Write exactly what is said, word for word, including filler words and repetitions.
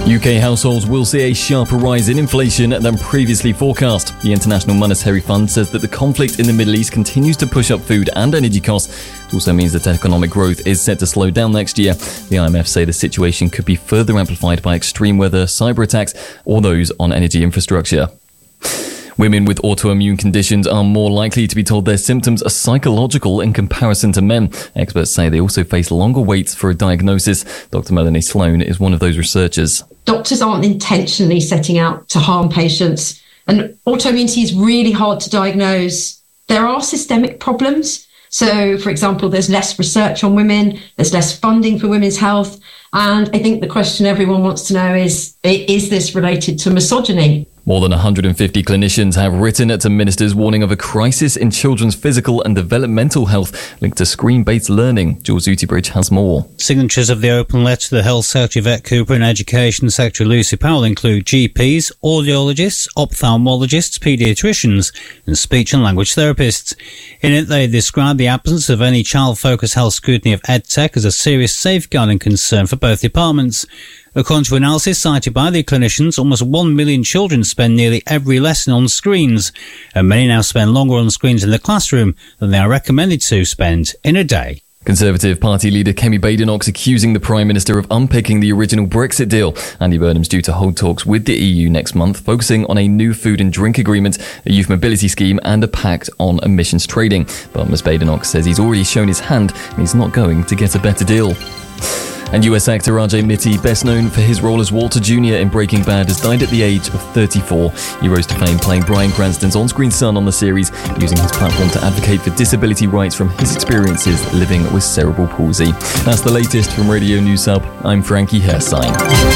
U K households will see a sharper rise in inflation than previously forecast. The International Monetary Fund says that the conflict in the Middle East continues to push up food and energy costs. It also means that economic growth is set to slow down next year. The I M F say the situation could be further amplified by extreme weather, cyber attacks, or those on energy infrastructure. Women with autoimmune conditions are more likely to be told their symptoms are psychological in comparison to men. Experts say they also face longer waits for a diagnosis. Doctor Melanie Sloan is one of those researchers. Doctors aren't intentionally setting out to harm patients, and autoimmunity is really hard to diagnose. There are systemic problems. So, for example, there's less research on women, there's less funding for women's health, and I think the question everyone wants to know is, is this related to misogyny? More than one hundred fifty clinicians have written to ministers warning of a crisis in children's physical and developmental health linked to screen-based learning. Jules Utibridge has more. Signatories of the open letter to the Health Secretary Vet Cooper and Education Secretary Lucy Powell include G Ps, audiologists, ophthalmologists, paediatricians and speech and language therapists. In it, they describe the absence of any child-focused health scrutiny of EdTech as a serious safeguarding concern for both departments. According to analysis cited by the clinicians, almost one million children spend nearly every lesson on screens, and many now spend longer on screens in the classroom than they are recommended to spend in a day. Conservative Party leader Kemi Badenoch's accusing the Prime Minister of unpicking the original Brexit deal. Andy Burnham's due to hold talks with the E U next month, focusing on a new food and drink agreement, a youth mobility scheme and a pact on emissions trading. But Mister Badenoch says he's already shown his hand and he's not going to get a better deal. And U S actor Rajay Mitti, best known for his role as Walter Junior in Breaking Bad, has died at the age of thirty-four. He rose to fame playing Bryan Cranston's on-screen son on the series, using his platform to advocate for disability rights from his experiences living with cerebral palsy. That's the latest from Radio News Hub. I'm Frankie Herstein.